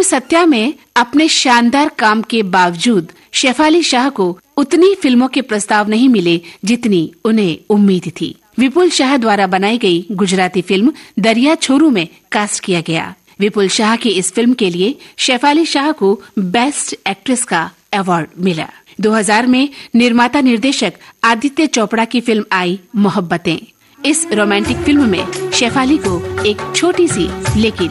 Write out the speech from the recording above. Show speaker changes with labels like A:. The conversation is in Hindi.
A: सत्या में अपने शानदार काम के बावजूद शेफाली शाह को उतनी फिल्मों के प्रस्ताव नहीं मिले जितनी उन्हें उम्मीद थी। विपुल शाह द्वारा बनाई गई गुजराती फिल्म दरिया छोरू में कास्ट किया गया। विपुल शाह की इस फिल्म के लिए शेफाली शाह को बेस्ट एक्ट्रेस का अवार्ड मिला। 2000 में निर्माता निर्देशक आदित्य चोपड़ा की फिल्म आई मोहब्बतें। इस रोमांटिक फिल्म में शेफाली को एक छोटी सी लेकिन